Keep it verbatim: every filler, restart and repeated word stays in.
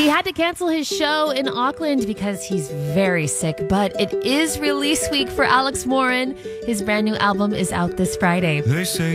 He had to cancel his show in Auckland because he's very sick, but it is release week for Alex Morin. His brand new album is out this Friday. They say